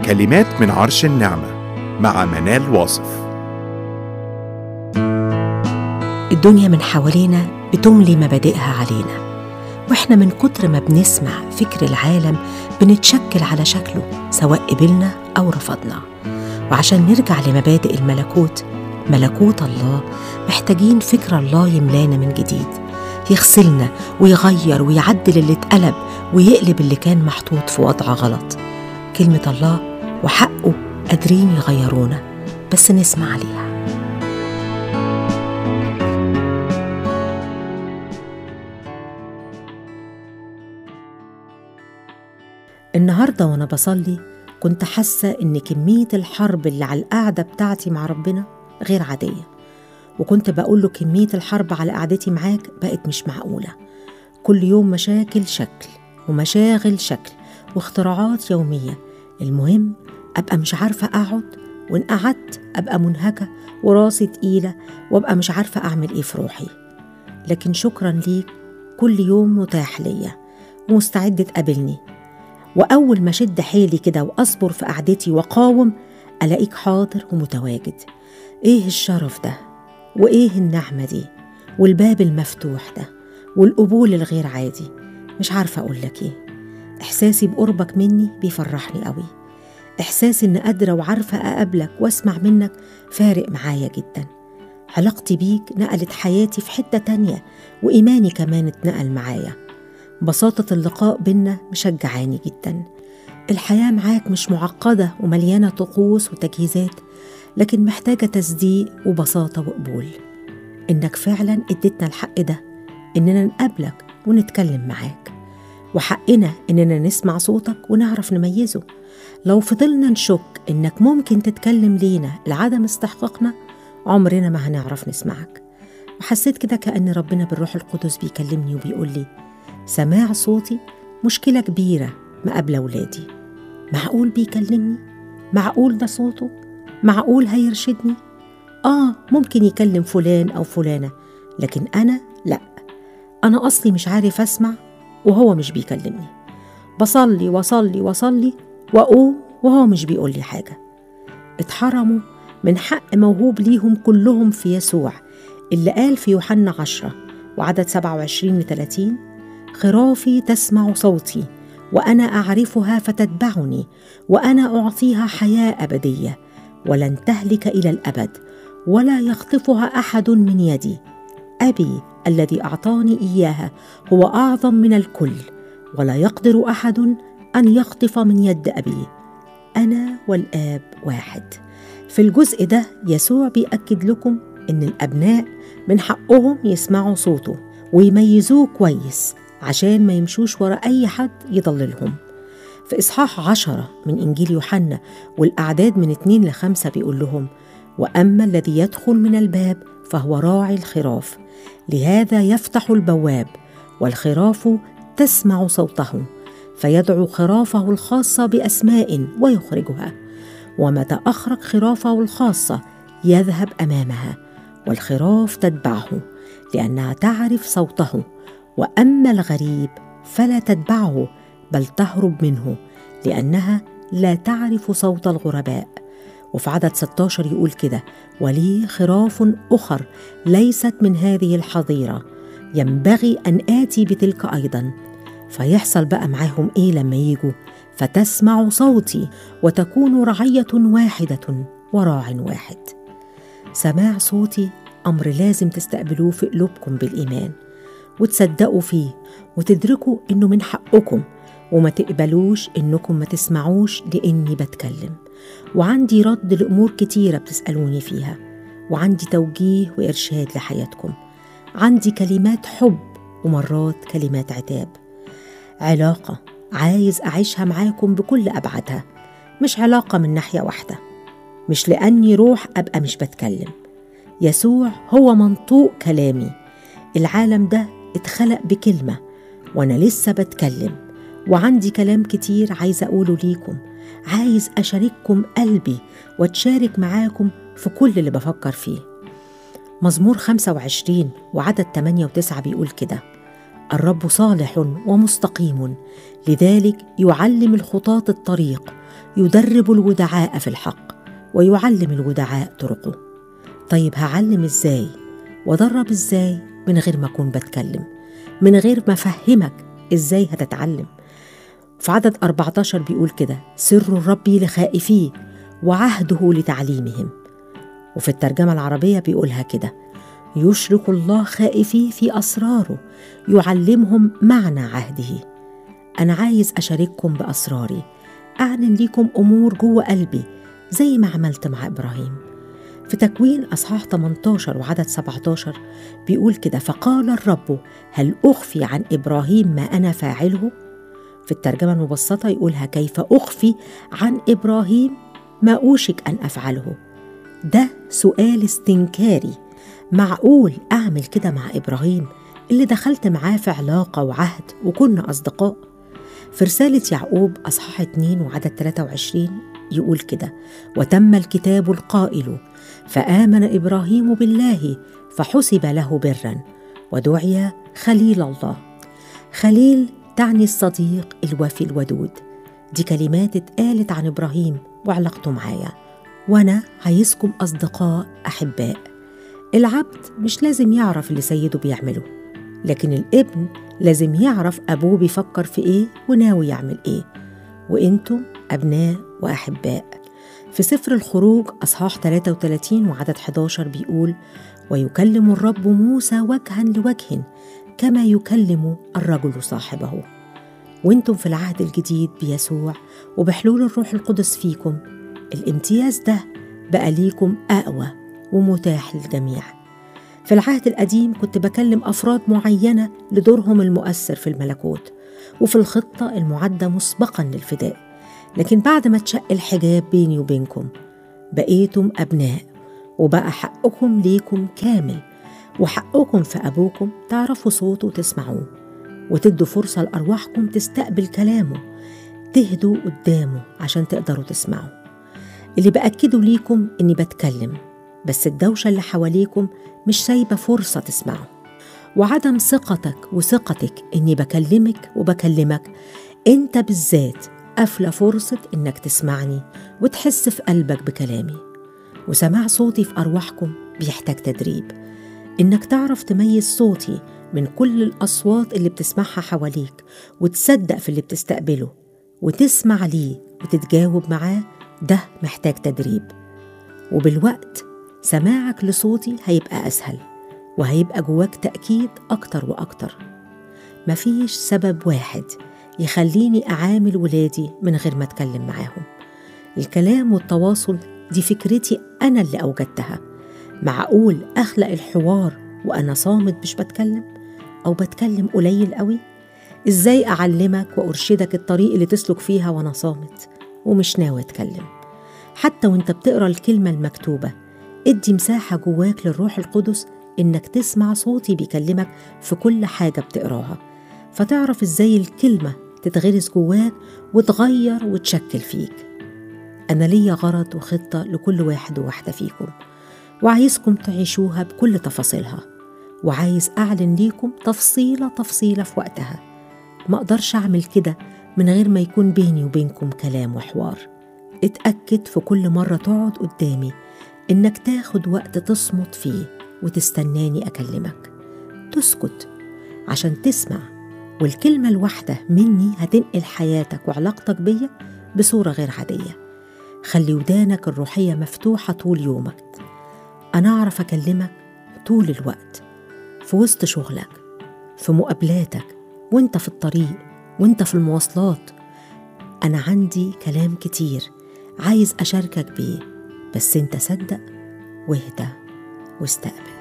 كلمات من عرش النعمة مع منال واصف. الدنيا من حوالينا بتملي مبادئها علينا، وإحنا من كتر ما بنسمع فكر العالم بنتشكل على شكله سواء قبلنا أو رفضنا. وعشان نرجع لمبادئ الملكوت، ملكوت الله، محتاجين فكر الله يملانا من جديد، يغسلنا ويغير ويعدل اللي اتقلب ويقلب اللي كان محطوط في وضع غلط. كلمة الله وحقه قادرين يغيرونا، بس نسمع عليها. النهاردة وأنا بصلي كنت حاسة إن كمية الحرب اللي على القعدة بتاعتي مع ربنا غير عادية، وكنت بقول له كمية الحرب على قعدتي معاك بقت مش معقولة. كل يوم مشاكل شكل ومشاغل شكل واختراعات يومية. المهم أبقى مش عارفة أقعد، وإن قعدت أبقى منهكة وراسي تقيلة وأبقى مش عارفة أعمل إيه في روحي. لكن شكرا ليك، كل يوم متاح ليا ومستعد تقابلني، وأول ما شد حيلي كده وأصبر في قعدتي وقاوم ألاقيك حاضر ومتواجد. إيه الشرف ده، وإيه النعمة دي، والباب المفتوح ده، والقبول الغير عادي. مش عارفة أقول لك إيه. إحساسي بقربك مني بيفرحني قوي. إحساسي إن قادرة وعارفة أقابلك وأسمع منك فارق معايا جدا. علاقتي بيك نقلت حياتي في حتة تانية، وإيماني كمان اتنقل معايا. بساطة اللقاء بينا مشجعاني جدا. الحياة معاك مش معقدة ومليانة طقوس وتجهيزات، لكن محتاجة تصديق وبساطة وقبول. إنك فعلا اديتنا الحق ده، إننا نقابلك ونتكلم معاك، وحقنا إننا نسمع صوتك ونعرف نميزه. لو فضلنا نشك إنك ممكن تتكلم لينا لعدم استحقاقنا، عمرنا ما هنعرف نسمعك. وحسيت كده كأن ربنا بالروح القدس بيكلمني وبيقول لي سماع صوتي مشكلة كبيرة مقابلة ولادي. معقول بيكلمني؟ معقول ده صوته؟ معقول هيرشدني؟ ممكن يكلم فلان أو فلانة، لكن أنا لأ. أنا أصلي مش عارف أسمع وهو مش بيكلمني. بصلي وصلي وصلي وأقوم وهو مش بيقول لي حاجة. اتحرموا من حق موهوب ليهم كلهم في يسوع، اللي قال في يوحنا 10 وعدد 27-30: خرافي تسمع صوتي وأنا أعرفها فتتبعني، وأنا أعطيها حياة أبدية ولن تهلك إلى الأبد، ولا يخطفها أحد من يدي. أبي الذي أعطاني إياها هو أعظم من الكل، ولا يقدر أحد أن يخطف من يد أبي. أنا والآب واحد. في الجزء ده يسوع بيأكد لكم إن الأبناء من حقهم يسمعوا صوته ويميزوه كويس عشان ما يمشوش ورا أي حد يضللهم. في إصحاح 10 من إنجيل يوحنا والأعداد من 2-5 بيقول لهم: وأما الذي يدخل من الباب فهو راعي الخراف، لهذا يفتح البواب والخراف تسمع صوته، فيدعو خرافه الخاصة بأسماء ويخرجها، ومتى أخرج خرافه الخاصة يذهب أمامها، والخراف تتبعه لأنها تعرف صوته. وأما الغريب فلا تتبعه، بل تهرب منه، لأنها لا تعرف صوت الغرباء. وفي عدد 16 يقول كده: ولي خراف أخر ليست من هذه الحظيرة، ينبغي أن آتي بتلك أيضا. فيحصل بقى معاهم إيه لما يجوا؟ فتسمع صوتي وتكون رعية واحدة وراع واحد. سماع صوتي أمر لازم تستقبلوه في قلوبكم بالإيمان، وتصدقوا فيه، وتدركوا إنه من حقكم، وما تقبلوش إنكم ما تسمعوش لإني بتكلم. وعندي رد لأمور كتيرة بتسألوني فيها، وعندي توجيه وإرشاد لحياتكم. عندي كلمات حب ومرات كلمات عتاب. علاقة عايز أعيشها معاكم بكل أبعادها، مش علاقة من ناحية واحدة. مش لأني روح أبقى مش بتكلم. يسوع هو منطوق كلامي. العالم ده اتخلق بكلمة، وأنا لسه بتكلم، وعندي كلام كتير عايز أقوله ليكم. عايز أشارككم قلبي وأتشارك معاكم في كل اللي بفكر فيه. مزمور 25 وعدد 8-9 بيقول كده: الرب صالح ومستقيم، لذلك يعلم الخطاة الطريق، يدرب الودعاء في الحق، ويعلم الودعاء طرقه. طيب هعلم إزاي وأدرب إزاي من غير ما أكون بتكلم، من غير ما أفهمك إزاي هتتعلم؟ في عدد 14 بيقول كده: سر الرب لخائفيه وعهده لتعليمهم. وفي الترجمة العربية بيقولها كده: يشرك الله خائفيه في أسراره، يعلمهم معنى عهده. أنا عايز أشارككم بأسراري، أعلن ليكم أمور جوه قلبي زي ما عملت مع إبراهيم. في تكوين أصحاح 18 وعدد 17 بيقول كده: فقال الرب هل أخفي عن إبراهيم ما أنا فاعله؟ في الترجمة المبسطة يقولها: كيف أخفي عن إبراهيم ما أوشك أن أفعله؟ ده سؤال استنكاري. معقول أعمل كده مع إبراهيم اللي دخلت معاه في علاقة وعهد وكنا أصدقاء؟ في رسالة يعقوب أصحاح 2 وعدد 23 يقول كده: وتم الكتاب القائل: فآمن إبراهيم بالله فحسب له برا ودعي خليل الله. خليل تعني الصديق الوفي الودود. دي كلمات اتقالت عن إبراهيم وعلاقته معايا، وأنا عايزكم أصدقاء أحباء. العبد مش لازم يعرف اللي سيده بيعمله، لكن الابن لازم يعرف أبوه بيفكر في إيه وناوي يعمل إيه. وإنتم أبناء وأحباء. في سفر الخروج أصحاح 33 وعدد 11 بيقول: ويكلم الرب موسى وجها لوجه كما يكلم الرجل صاحبه. وإنتم في العهد الجديد بيسوع وبحلول الروح القدس فيكم، الامتياز ده بقى ليكم أقوى ومتاح للجميع. في العهد القديم كنت بكلم أفراد معينة لدورهم المؤثر في الملكوت وفي الخطة المعدة مسبقا للفداء، لكن بعد ما اتشق الحجاب بيني وبينكم بقيتم أبناء، وبقى حقكم ليكم كامل، وحقكم في أبوكم تعرفوا صوته وتسمعوه، وتدوا فرصة لأرواحكم تستقبل كلامه، تهدوا قدامه عشان تقدروا تسمعوا. اللي بأكده ليكم إني بتكلم، بس الدوشة اللي حواليكم مش سايبة فرصة تسمعوا. وعدم ثقتك وثقتك إني بكلمك وبكلمك أنت بالذات قافلة فرصة إنك تسمعني وتحس في قلبك بكلامي. وسماع صوتي في أرواحكم بيحتاج تدريب، إنك تعرف تميز صوتي من كل الأصوات اللي بتسمعها حواليك، وتصدق في اللي بتستقبله وتسمع ليه وتتجاوب معاه. ده محتاج تدريب، وبالوقت سماعك لصوتي هيبقى أسهل، وهيبقى جواك تأكيد أكتر وأكتر. مفيش سبب واحد يخليني أعامل ولادي من غير ما أتكلم معاهم. الكلام والتواصل دي فكرتي أنا اللي أوجدتها. معقول أخلق الحوار وأنا صامت مش بتكلم، أو بتكلم قليل قوي؟ إزاي أعلمك وأرشدك الطريق اللي تسلك فيها وأنا صامت ومش ناوي أتكلم؟ حتى وانت بتقرأ الكلمة المكتوبة ادي مساحة جواك للروح القدس إنك تسمع صوتي بيكلمك في كل حاجة بتقراها، فتعرف إزاي الكلمة تتغرس جواك وتغير وتشكل فيك. أنا ليا غرض وخطة لكل واحد وواحدة فيكم، وعايزكم تعيشوها بكل تفاصيلها، وعايز أعلن ليكم تفصيلة في وقتها. ما أقدرش أعمل كده من غير ما يكون بيني وبينكم كلام وحوار. اتأكد في كل مرة تقعد قدامي إنك تاخد وقت تصمت فيه وتستناني أكلمك، تسكت عشان تسمع، والكلمة الواحدة مني هتنقل حياتك وعلاقتك بيا بصورة غير عادية. خلي ودانك الروحية مفتوحة طول يومك. أنا أعرف أكلمك طول الوقت، في وسط شغلك، في مقابلاتك، وانت في الطريق، وانت في المواصلات. أنا عندي كلام كتير عايز أشاركك بيه، بس انت صدق واهدى واستقبل.